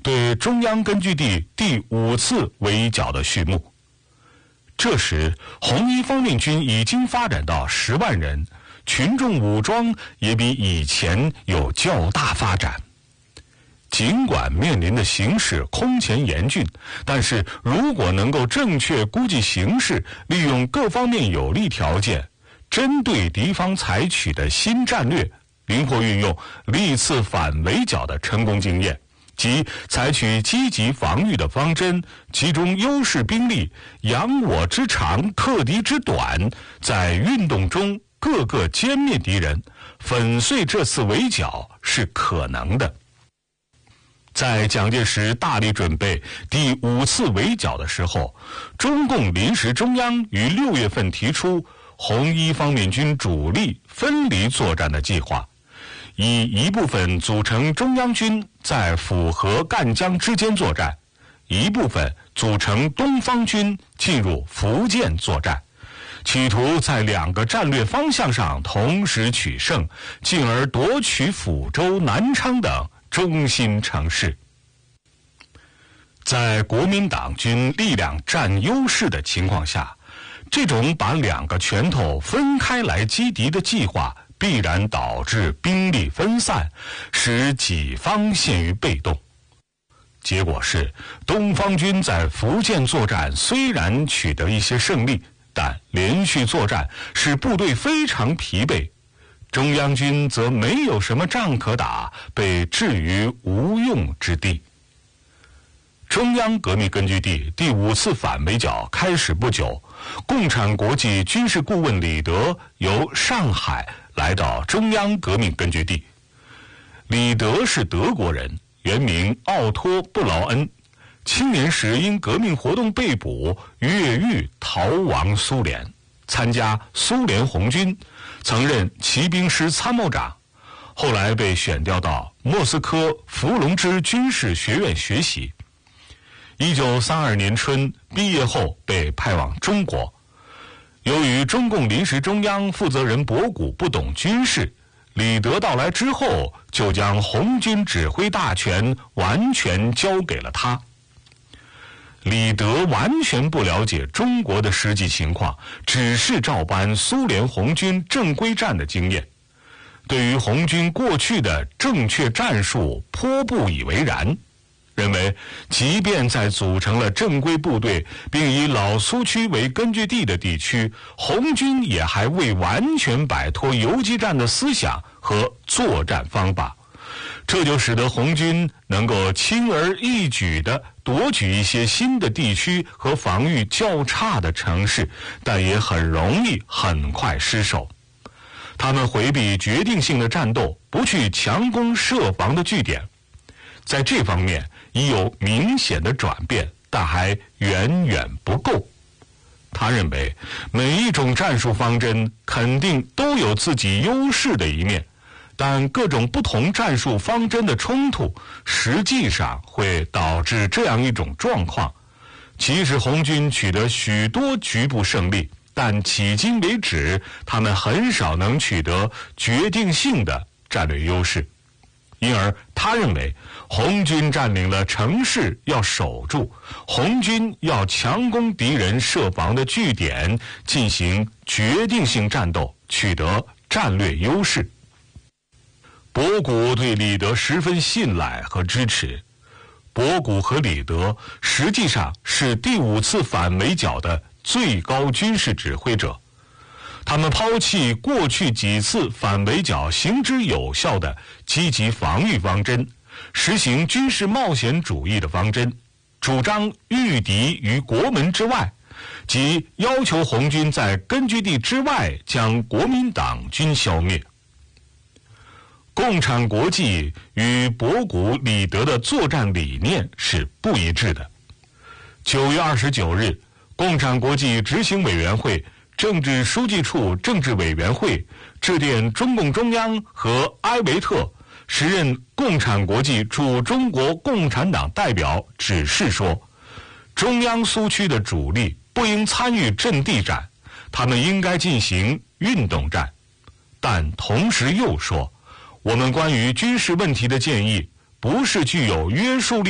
对中央根据地第5次围剿的序幕。这时，红一方面军已经发展到10万人，群众武装也比以前有较大发展。尽管面临的形势空前严峻，但是如果能够正确估计形势，利用各方面有利条件，针对敌方采取的新战略，灵活运用历次反围剿的成功经验，即采取积极防御的方针，集中优势兵力，扬我之长，克敌之短，在运动中各个歼灭敌人，粉碎这次围剿是可能的。在蒋介石大力准备第5次围剿的时候，中共临时中央于6月份提出红一方面军主力分离作战的计划，以一部分组成中央军在抚河赣江之间作战，一部分组成东方军进入福建作战，企图在2个战略方向上同时取胜，进而夺取抚州、南昌等中心城市。在国民党军力量占优势的情况下，这种把2个拳头分开来击敌的计划，必然导致兵力分散，使己方陷于被动。结果是，东方军在福建作战虽然取得一些胜利，但连续作战使部队非常疲惫，中央军则没有什么仗可打，被置于无用之地。中央革命根据地第5次反围剿开始不久，共产国际军事顾问李德由上海来到中央革命根据地。李德是德国人，原名奥托·布劳恩，青年时因革命活动被捕，越狱逃亡苏联，参加苏联红军，曾任骑兵师参谋长，后来被选调到莫斯科伏龙芝军事学院学习。1932年春毕业后被派往中国，由于中共临时中央负责人博古不懂军事，李德到来之后就将红军指挥大权完全交给了他。李德完全不了解中国的实际情况，只是照搬苏联红军正规战的经验，对于红军过去的正确战术颇不以为然，认为即便在组成了正规部队并以老苏区为根据地的地区，红军也还未完全摆脱游击战的思想和作战方法，这就使得红军能够轻而易举地夺取一些新的地区和防御较差的城市，但也很容易很快失守。他们回避决定性的战斗，不去强攻设防的据点，在这方面已有明显的转变，但还远远不够。他认为每一种战术方针肯定都有自己优势的一面，但各种不同战术方针的冲突实际上会导致这样一种状况：即使红军取得许多局部胜利，但迄今为止他们很少能取得决定性的战略优势。因而他认为红军占领了城市要守住，红军要强攻敌人设防的据点，进行决定性战斗，取得战略优势。博古对李德十分信赖和支持。博古和李德实际上是第5次反围剿的最高军事指挥者，他们抛弃过去几次反围剿行之有效的积极防御方针，实行军事冒险主义的方针，主张御敌于国门之外，即要求红军在根据地之外将国民党军消灭。共产国际与博古、李德的作战理念是不一致的。9月29日，共产国际执行委员会政治书记处政治委员会致电中共中央和埃维特，时任共产国际驻中国共产党代表指示说，中央苏区的主力不应参与阵地战，他们应该进行运动战。但同时又说，我们关于军事问题的建议不是具有约束力